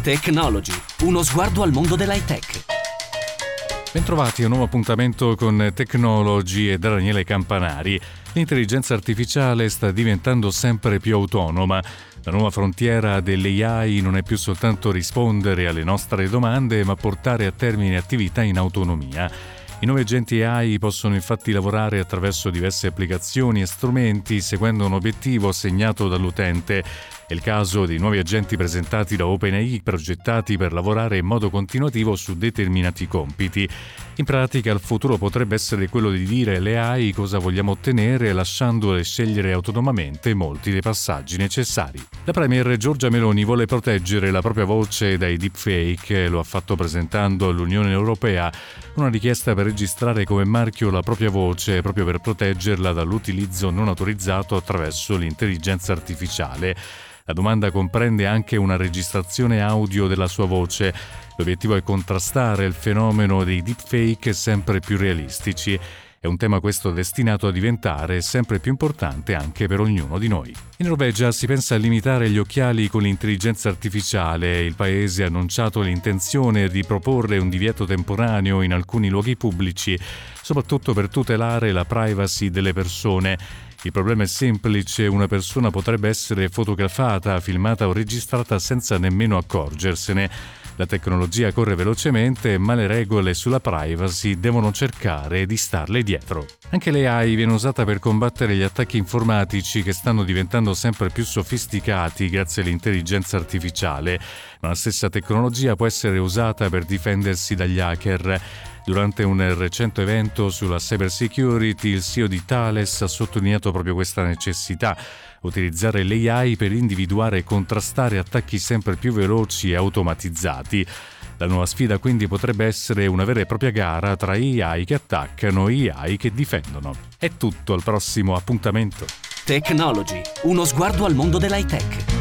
Technology, uno sguardo al mondo dell'high tech. Bentrovati a un nuovo appuntamento con Technology e da Daniele Campanari. L'intelligenza artificiale sta diventando sempre più autonoma. La nuova frontiera dell'AI non è più soltanto rispondere alle nostre domande, ma portare a termine attività in autonomia. I nuovi agenti AI possono infatti lavorare attraverso diverse applicazioni e strumenti seguendo un obiettivo assegnato dall'utente. È il caso dei nuovi agenti presentati da OpenAI, progettati per lavorare in modo continuativo su determinati compiti. In pratica il futuro potrebbe essere quello di dire alle AI cosa vogliamo ottenere, lasciandole scegliere autonomamente molti dei passaggi necessari. La premier Giorgia Meloni vuole proteggere la propria voce dai deepfake, lo ha fatto presentando all'Unione Europea una richiesta per registrare come marchio la propria voce proprio per proteggerla dall'utilizzo non autorizzato attraverso l'intelligenza artificiale. La domanda comprende anche una registrazione audio della sua voce. L'obiettivo è contrastare il fenomeno dei deepfake sempre più realistici. È un tema questo destinato a diventare sempre più importante anche per ognuno di noi. In Norvegia si pensa a limitare gli occhiali con l'intelligenza artificiale. Il paese ha annunciato l'intenzione di proporre un divieto temporaneo in alcuni luoghi pubblici, soprattutto per tutelare la privacy delle persone. Il problema è semplice: una persona potrebbe essere fotografata, filmata o registrata senza nemmeno accorgersene. La tecnologia corre velocemente, ma le regole sulla privacy devono cercare di starle dietro. Anche l'AI viene usata per combattere gli attacchi informatici che stanno diventando sempre più sofisticati grazie all'intelligenza artificiale, ma la stessa tecnologia può essere usata per difendersi dagli hacker. Durante un recente evento sulla cybersecurity, il CEO di Thales ha sottolineato proprio questa necessità: utilizzare l'AI per individuare e contrastare attacchi sempre più veloci e automatizzati. La nuova sfida quindi potrebbe essere una vera e propria gara tra AI che attaccano e AI che difendono. È tutto, al prossimo appuntamento. Technology, uno sguardo al mondo dell'high tech.